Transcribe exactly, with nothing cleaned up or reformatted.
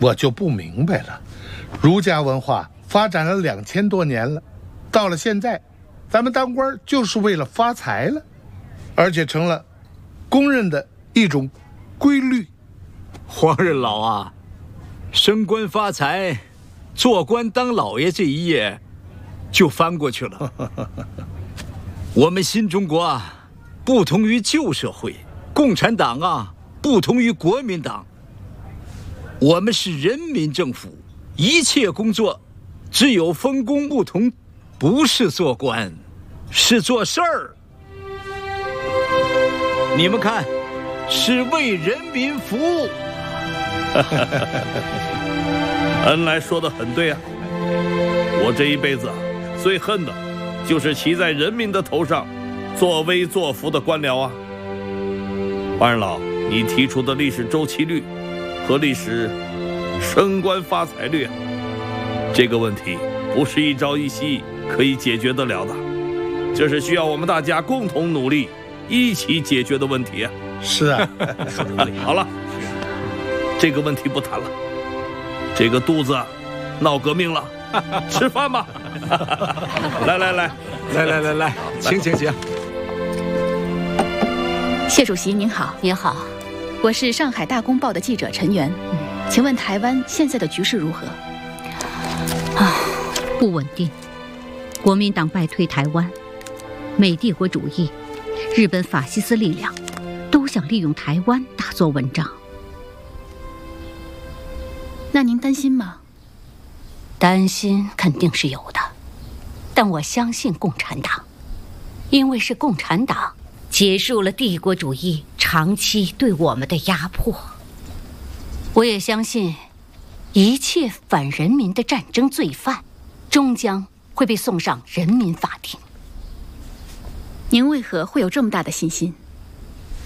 我就不明白了，儒家文化发展了两千多年了，到了现在，咱们当官就是为了发财了，而且成了公认的一种规律。 黄任老啊，升官发财，做官当老爷这一页就翻过去了。我们新中国啊，不同于旧社会，共产党啊不同于国民党，我们是人民政府，一切工作只有分工不同，不是做官，是做事儿。你们看，是为人民服务。 恩来说的很对啊，我这一辈子最恨的就是骑在人民的头上作威作福的官僚啊。黄任老，你提出的历史周期率和历史升官发财率，这个问题不是一朝一夕可以解决得了的，这是需要我们大家共同努力一起解决的问题啊。 是啊。 好了，这个问题不谈了，这个肚子闹革命了，吃饭吧。来来来来来来来，请请请。 谢主席您好。 您好， 我是上海大公报的记者陈元，嗯、请问台湾现在的局势如何？ 啊，不稳定。国民党败退台湾，美帝国主义、日本法西斯力量都想利用台湾大做文章。 那您担心吗？ 担心肯定是有的，但我相信共产党，因为是共产党结束了帝国主义长期对我们的压迫。我也相信，一切反人民的战争罪犯，终将会被送上人民法庭。 您为何会有这么大的信心？